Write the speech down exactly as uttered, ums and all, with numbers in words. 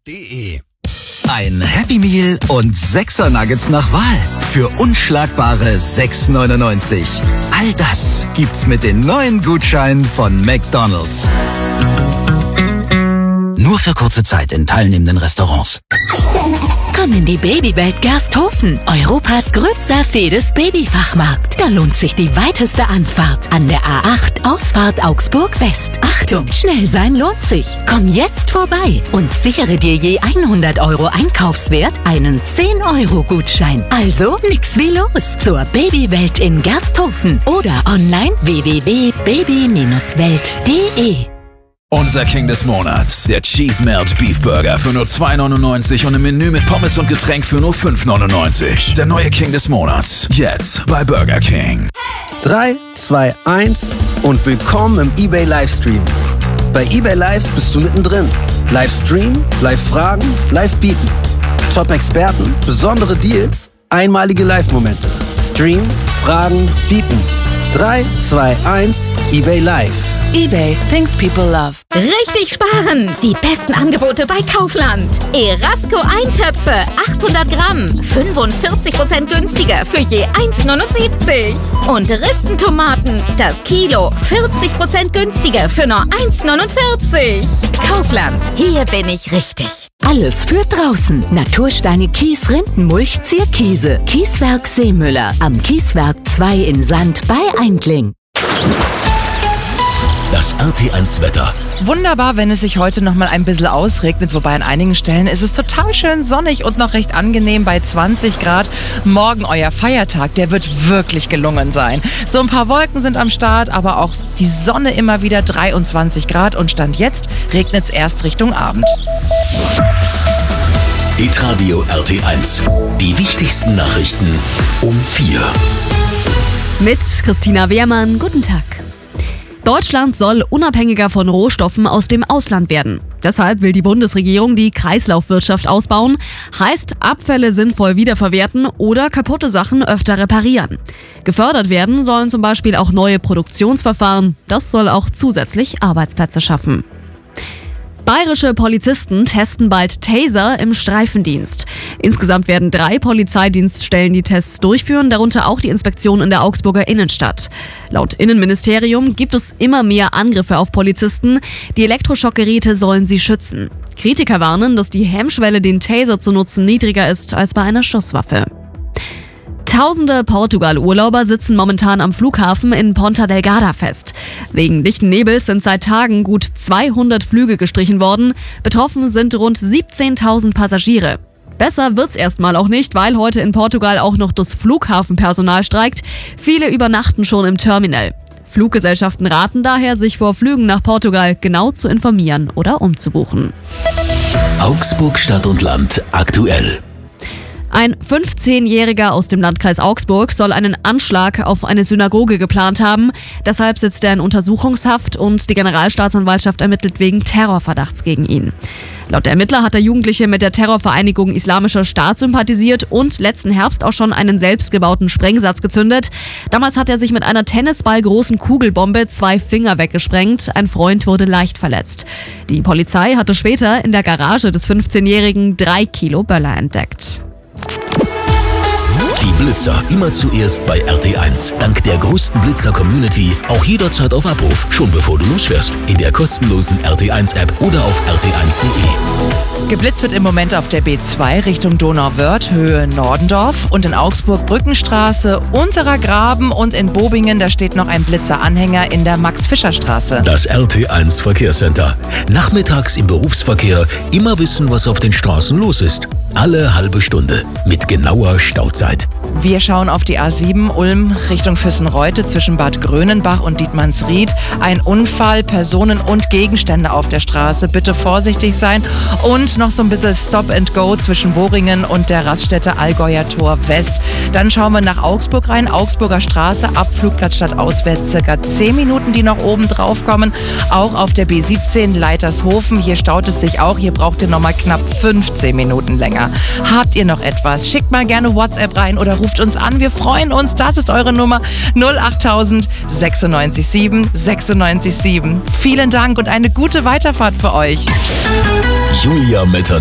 de. Ein Happy Meal und sechser Nuggets nach Wahl für unschlagbare sechs neunundneunzig. All das gibt's mit den neuen Gutscheinen von McDonald's. Nur für kurze Zeit in teilnehmenden Restaurants. Komm in die Babywelt Gersthofen, Europas größter Fedes-Babyfachmarkt. Da lohnt sich die weiteste Anfahrt an der A acht Ausfahrt Augsburg West. Achtung, schnell sein lohnt sich. Komm jetzt vorbei und sichere dir je hundert Euro Einkaufswert einen zehn Euro Gutschein. Also nix wie los zur Babywelt in Gersthofen oder online w w w punkt baby Bindestrich welt punkt de. Unser King des Monats, der Cheese Melt Beef Burger für nur zwei neunundneunzig und im Menü mit Pommes und Getränk für nur fünf neunundneunzig. Der neue King des Monats, jetzt bei Burger King. drei, zwei, eins und willkommen im eBay Livestream. Bei eBay Live bist du mittendrin. Livestream, Live-Fragen, Live-Bieten. Top-Experten, besondere Deals, einmalige Live-Momente. Stream, Fragen, Bieten. drei, zwei, eins, eBay Live. eBay, things people love. Richtig sparen! Die besten Angebote bei Kaufland. Erasco Eintöpfe, achthundert Gramm, fünfundvierzig Prozent günstiger für je eins neunundsiebzig. Und Ristentomaten, das Kilo, vierzig Prozent günstiger für nur eins neunundvierzig. Kaufland, hier bin ich richtig. Alles für draußen. Natursteine Kies, Rindenmulch, Zierkiese. Kieswerk Seemüller. Am Kieswerk zwei in Sand bei Eindling. Das R T eins Wetter. Wunderbar, wenn es sich heute noch mal ein bisschen ausregnet, wobei an einigen Stellen ist es total schön sonnig und noch recht angenehm bei zwanzig Grad. Morgen euer Feiertag, der wird wirklich gelungen sein. So ein paar Wolken sind am Start, aber auch die Sonne immer wieder dreiundzwanzig Grad und Stand jetzt regnet es erst Richtung Abend. Hitradio R T eins. Die wichtigsten Nachrichten um vier. Mit Christina Wehrmann, guten Tag. Deutschland soll unabhängiger von Rohstoffen aus dem Ausland werden. Deshalb will die Bundesregierung die Kreislaufwirtschaft ausbauen, heißt Abfälle sinnvoll wiederverwerten oder kaputte Sachen öfter reparieren. Gefördert werden sollen zum Beispiel auch neue Produktionsverfahren. Das soll auch zusätzlich Arbeitsplätze schaffen. Bayerische Polizisten testen bald Taser im Streifendienst. Insgesamt werden drei Polizeidienststellen die Tests durchführen, darunter auch die Inspektion in der Augsburger Innenstadt. Laut Innenministerium gibt es immer mehr Angriffe auf Polizisten. Die Elektroschockgeräte sollen sie schützen. Kritiker warnen, dass die Hemmschwelle, den Taser zu nutzen, niedriger ist als bei einer Schusswaffe. Tausende Portugal-Urlauber sitzen momentan am Flughafen in Ponta Delgada fest. Wegen dichten Nebels sind seit Tagen gut zweihundert Flüge gestrichen worden. Betroffen sind rund siebzehntausend Passagiere. Besser wird's erstmal auch nicht, weil heute in Portugal auch noch das Flughafenpersonal streikt. Viele übernachten schon im Terminal. Fluggesellschaften raten daher, sich vor Flügen nach Portugal genau zu informieren oder umzubuchen. Augsburg Stadt und Land aktuell. Ein fünfzehnjähriger aus dem Landkreis Augsburg soll einen Anschlag auf eine Synagoge geplant haben. Deshalb sitzt er in Untersuchungshaft und die Generalstaatsanwaltschaft ermittelt wegen Terrorverdachts gegen ihn. Laut der Ermittler hat der Jugendliche mit der Terrorvereinigung Islamischer Staat sympathisiert und letzten Herbst auch schon einen selbstgebauten Sprengsatz gezündet. Damals hat er sich mit einer tennisballgroßen Kugelbombe zwei Finger weggesprengt. Ein Freund wurde leicht verletzt. Die Polizei hatte später in der Garage des fünfzehnjährigen drei Kilo Böller entdeckt. Die Blitzer immer zuerst bei R T eins. Dank der größten Blitzer-Community auch jederzeit auf Abruf, schon bevor du losfährst. In der kostenlosen R T eins App oder auf r t eins punkt de. Geblitzt wird im Moment auf der B zwei Richtung Donauwörth, Höhe Nordendorf und in Augsburg Brückenstraße, Unterer Graben und in Bobingen, da steht noch ein Blitzeranhänger in der Max-Fischer-Straße. Das R T eins Verkehrscenter. Nachmittags im Berufsverkehr immer wissen, was auf den Straßen los ist. Alle halbe Stunde mit genauer Stauzeit. Wir schauen auf die A sieben Ulm Richtung Füssenreute zwischen Bad Grönenbach und Dietmannsried. Ein Unfall, Personen und Gegenstände auf der Straße. Bitte vorsichtig sein. Und noch so ein bisschen Stop and Go zwischen Boringen und der Raststätte Allgäuer Tor West. Dann schauen wir nach Augsburg rein. Augsburger Straße, Abflugplatz stadtauswärts, circa zehn Minuten, die noch oben drauf kommen. Auch auf der B siebzehn Leitershofen. Hier staut es sich auch. Hier braucht ihr noch mal knapp fünfzehn Minuten länger. Habt ihr noch etwas? Schickt mal gerne WhatsApp rein oder ruft uns an. Wir freuen uns. Das ist eure Nummer null achttausend sechsundneunzig sieben sechsundneunzig sieben. Vielen Dank und eine gute Weiterfahrt für euch. Julia Metter